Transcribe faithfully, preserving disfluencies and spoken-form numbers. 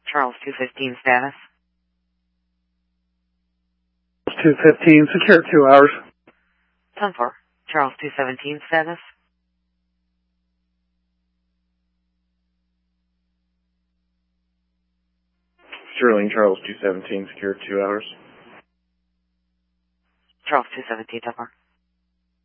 Charles two fifteen status. two fifteen, secure two hours. ten four. Charles two seventeen status. Sterling Charles two seventeen, secure two hours. Charles two seventeen, ten four.